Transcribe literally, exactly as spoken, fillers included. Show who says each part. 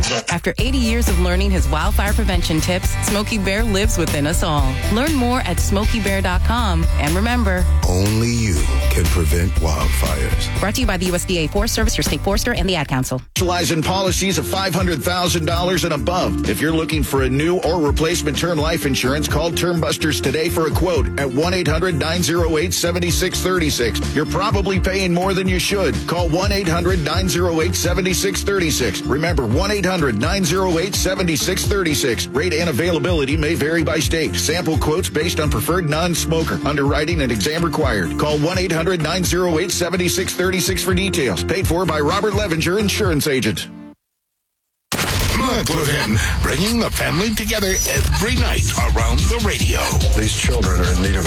Speaker 1: After eighty years of learning his wildfire prevention tips, Smokey Bear lives within us all. Learn more at smokey bear dot com. And remember,
Speaker 2: only you can prevent wildfires.
Speaker 1: Brought to you by the U S D A Forest Service, your state forester, and the Ad Council.
Speaker 3: Specialize in policies of five hundred thousand dollars and above. If you're looking for a new or replacement term life insurance, call Term Busters today for a quote at one eight hundred nine oh eight seven six three six. You're probably paying more than you should. Call one eight hundred nine oh eight seven six three six. Remember, one eight hundred nine oh eight seven six three six. Rate and availability may vary by state. Sample quotes based on preferred non-smoker. Underwriting and exam required. Call one eight hundred nine oh eight seven six three six for details. Paid for by Robert Levenger, insurance agent.
Speaker 4: Mark Levin, bringing the family together every night around the radio.
Speaker 2: These children are in need of